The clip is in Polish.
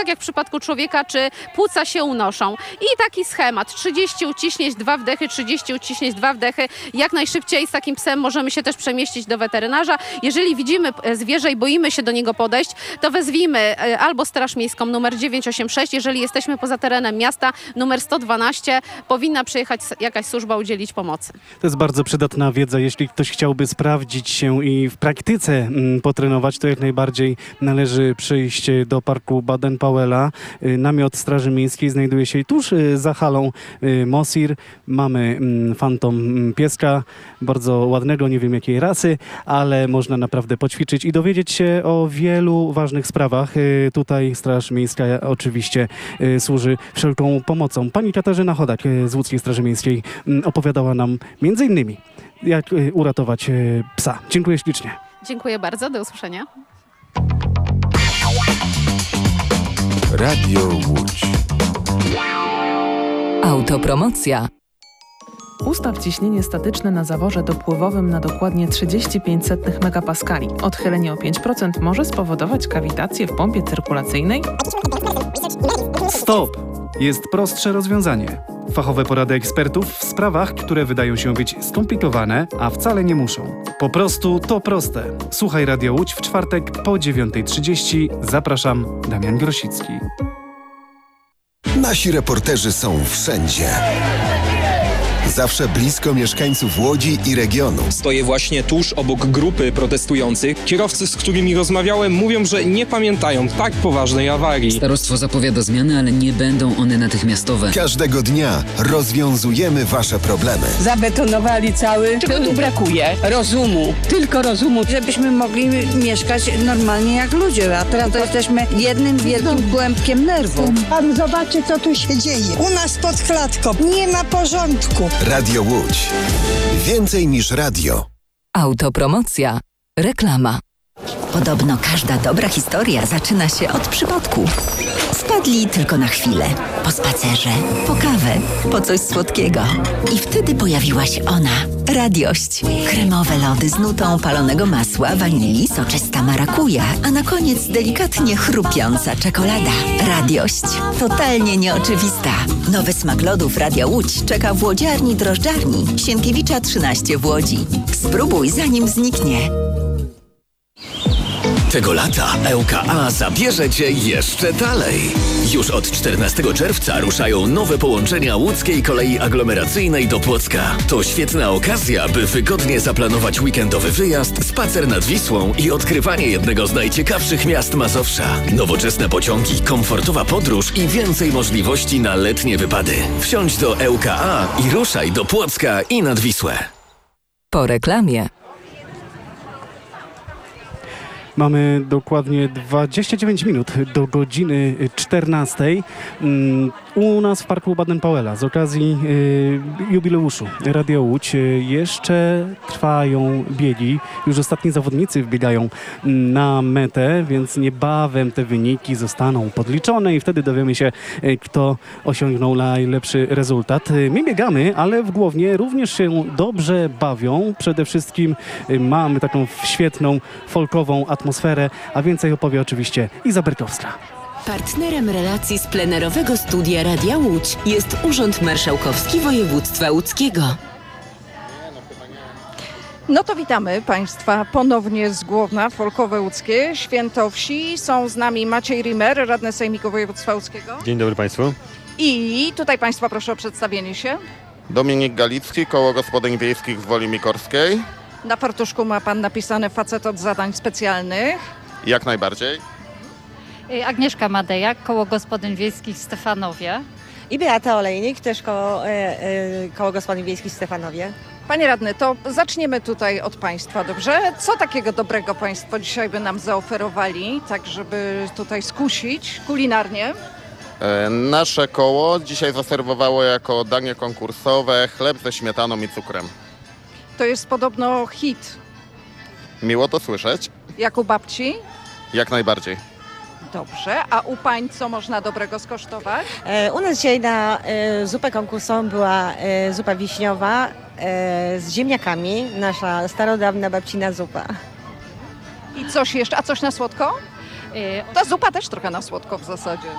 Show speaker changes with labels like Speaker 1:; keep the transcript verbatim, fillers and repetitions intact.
Speaker 1: tak jak w przypadku człowieka, czy płuca się unoszą. I taki schemat, trzydzieści uciśnięć, dwa wdechy, trzydzieści uciśnięć, dwa wdechy. Jak najszybciej z takim psem możemy się też przemieścić do weterynarza. Jeżeli widzimy zwierzę i boimy się do niego podejść, to wezwijmy albo Straż Miejską numer dziewięć osiem sześć, jeżeli jesteśmy poza terenem miasta, numer sto dwanaście, powinna przyjechać jakaś służba udzielić pomocy.
Speaker 2: To jest bardzo przydatna wiedza. Jeśli ktoś chciałby sprawdzić się i w praktyce mm, potrenować, to jak najbardziej należy przyjść do parku Baden-Powella. Y, Namiot Straży Miejskiej znajduje się tuż y, za halą y, Mosir. Mamy mm, fantom mm, pieska, bardzo ładnego, nie wiem jakiej rasy, ale można naprawdę poćwiczyć i dowiedzieć się o wielu ważnych sprawach. Y, Tutaj Straż Miejska oczywiście y, służy wszelką pomocą. Pani Katarzyna Chodak y, z Łódzkiej Straży Miejskiej y, opowiadała nam między innymi, jak y, uratować y, psa. Dziękuję ślicznie.
Speaker 1: Dziękuję bardzo, do usłyszenia.
Speaker 3: Radio Łódź.
Speaker 4: Autopromocja.
Speaker 5: Ustaw ciśnienie statyczne na zaworze dopływowym na dokładnie trzydzieści pięć setnych megapaskali. Odchylenie o pięć procent może spowodować kawitację w pompie cyrkulacyjnej.
Speaker 2: Stop! Jest prostsze rozwiązanie. Fachowe porady ekspertów w sprawach, które wydają się być skomplikowane, a wcale nie muszą. Po prostu to proste. Słuchaj Radio Łódź w czwartek po dziewiątej trzydzieści. Zapraszam, Damian Grosicki.
Speaker 3: Nasi reporterzy są wszędzie. Zawsze blisko mieszkańców Łodzi i regionu.
Speaker 6: Stoję właśnie tuż obok grupy protestujących. Kierowcy, z którymi rozmawiałem, mówią, że nie pamiętają tak poważnej awarii.
Speaker 7: Starostwo zapowiada zmiany, ale nie będą one natychmiastowe.
Speaker 3: Każdego dnia rozwiązujemy wasze problemy.
Speaker 8: Zabetonowali cały. Czego tu brakuje? Rozumu. Tylko rozumu.
Speaker 9: Żebyśmy mogli mieszkać normalnie jak ludzie, a teraz to jesteśmy jednym wielkim kłębkiem nerwów.
Speaker 8: Pan zobaczy, co tu się dzieje. U nas pod klatką nie ma porządku.
Speaker 3: Radio Łódź. Więcej niż radio.
Speaker 4: Autopromocja. Reklama.
Speaker 10: Podobno każda dobra historia zaczyna się od przypadku. Wpadli tylko na chwilę, po spacerze, po kawę, po coś słodkiego. I wtedy pojawiła się ona, Radiość. Kremowe lody z nutą palonego masła, wanilii, soczysta marakuja, a na koniec delikatnie chrupiąca czekolada. Radiość. Totalnie nieoczywista. Nowy smak lodów Radia Łódź czeka w łodziarni drożdżarni Sienkiewicza trzynaście w Łodzi. Spróbuj zanim zniknie.
Speaker 11: Tego lata L K A zabierze Cię jeszcze dalej. Już od czternastego czerwca ruszają nowe połączenia łódzkiej kolei aglomeracyjnej do Płocka. To świetna okazja, by wygodnie zaplanować weekendowy wyjazd, spacer nad Wisłą i odkrywanie jednego z najciekawszych miast Mazowsza. Nowoczesne pociągi, komfortowa podróż i więcej możliwości na letnie wypady. Wsiądź do L K A i ruszaj do Płocka i nad Wisłę.
Speaker 4: Po reklamie.
Speaker 2: Mamy dokładnie dwadzieścia dziewięć minut do godziny czternastej. U nas w parku Baden-Powella z okazji y, jubileuszu Radio Łódź y, jeszcze trwają biegi. Już ostatni zawodnicy wbiegają na metę, więc niebawem te wyniki zostaną podliczone i wtedy dowiemy się, y, kto osiągnął najlepszy rezultat. Y, my biegamy, ale w Głownie również się dobrze bawią. Przede wszystkim y, mamy taką świetną, folkową atmosferę, a więcej opowie oczywiście Iza Berkowska.
Speaker 12: Partnerem relacji z plenerowego studia Radia Łódź jest Urząd Marszałkowski Województwa Łódzkiego.
Speaker 13: No to witamy Państwa ponownie z Głowna, Folkowe Łódzkie, Święto Wsi. Są z nami Maciej Rimer, radny Sejmiku Województwa Łódzkiego.
Speaker 14: Dzień dobry Państwu.
Speaker 13: I tutaj Państwa proszę o przedstawienie się.
Speaker 15: Dominik Galicki, Koło Gospodyń Wiejskich z Woli Mikorskiej.
Speaker 13: Na fartuszku ma Pan napisane facet od zadań specjalnych.
Speaker 15: Jak najbardziej.
Speaker 16: Agnieszka Madeja, Koło Gospodyń Wiejskich w Stefanowie.
Speaker 17: I Beata Olejnik, też koło, e, e, koło Gospodyń Wiejskich w Stefanowie.
Speaker 13: Panie radny, to zaczniemy tutaj od Państwa, dobrze? Co takiego dobrego Państwo dzisiaj by nam zaoferowali, tak żeby tutaj skusić kulinarnie?
Speaker 15: E, nasze koło dzisiaj zaserwowało jako danie konkursowe chleb ze śmietaną i cukrem.
Speaker 13: To jest podobno hit.
Speaker 15: Miło to słyszeć.
Speaker 13: Jak u babci?
Speaker 15: Jak najbardziej.
Speaker 13: Dobrze, a u Pań co można dobrego skosztować?
Speaker 17: E, u nas dzisiaj na e, zupę konkursową była e, zupa wiśniowa e, z ziemniakami, nasza starodawna babcina zupa.
Speaker 13: I coś jeszcze, a coś na słodko? Ta zupa też trochę na słodko w zasadzie.